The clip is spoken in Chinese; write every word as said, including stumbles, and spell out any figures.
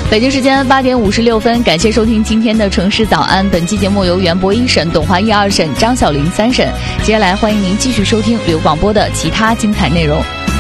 北京时间八点五十六分，感谢收听今天的城市早安。本期节目由袁博一审、董华一二审、张小林三审。接下来欢迎您继续收听刘广播的其他精彩内容。